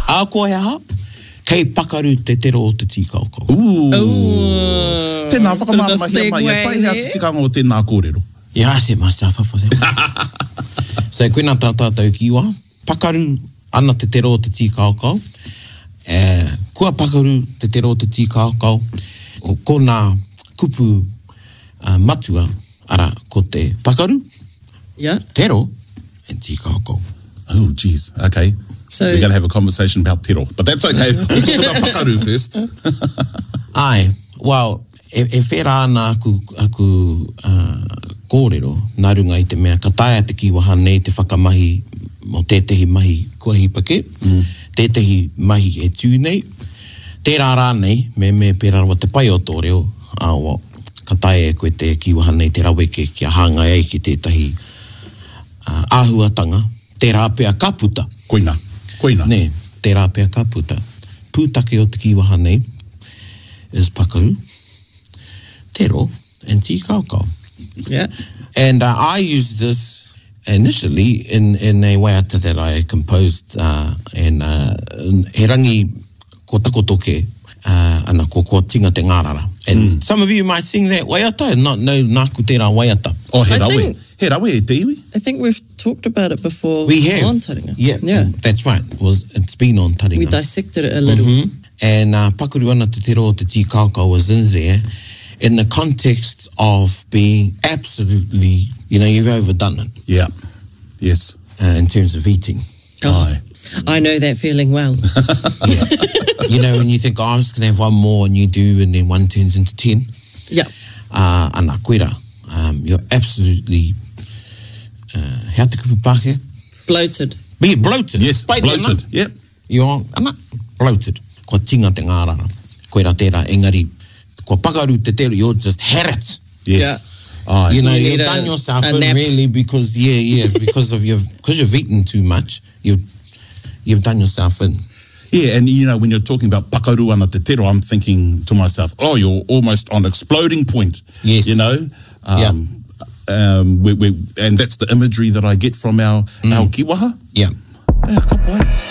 A koe aha, kei pakaru te tero o te tīkaukau. Tēnā whakamāmahi mai, tai hea te tikanga o tēnā kōrero. Yeah, I set myself up for that. So, koina tā tātou kiwa, pakaru ana te tero o te tīkaukau. Kua pakaru te tero o te tīkaukau, ko nā kupu matua, ara, ko te pakaru, tero, and tīkaukau. Oh, geez, okay. So, we're going to have a conversation about tero, but that's okay. We'll talk about pakaru first. Ai, well, e whera ana aku kōrero, nā runga i te mea, ka taia te kiwaha nei te whakamahi mo tētehi mahi kua hipake, tētehi mahi e tū nei, tērā rā nei, me pērawa te pai o tō reo, ka taia e koe te kiwaha nei te raweke kia hanga ei ki tētahi āhuatanga, tērā pēa ka puta. Koina. Ne, tērā pēa ka puta. Pūtake o te kiwaha nei is pakaru, tero, and tīkaukau. Yeah. And I used this initially in a waiata that I composed and he rangi ko takotoke ana ko tinga te ngārara. And some of you might sing that waiata and not know nāku tērā waiata. Oh, he rawe. He rawe e te iwi. I think we've talked about it before. We have. On Taringa. Yeah, that's right. It's been on Taringa. We dissected it a little. And pakuru ana te tero o te tīkaukau was in there in the context of being absolutely, you've overdone it. Yeah. Yes. In terms of eating. Oh, I know that feeling well. Yeah. When you think, I'm just going to have one more, and you do, and then one turns into 10. Yeah. Ana koera, you're absolutely, hea te kupu Pākehā? Bloated. Be bloated. Yes, bloated. Yep. You're bloated. Ko tinga te ngārara. Koera tērā, engari, ko pakaru te tero, you're just had it. Yes. Yeah. You've done yourself in nap. really because because you've eaten too much, you've done yourself in. Yeah, and when you're talking about pakaru ana te tero, I'm thinking to myself, you're almost on exploding point. Yes. And that's the imagery that I get from our kiwaha. Yeah. Ka pai.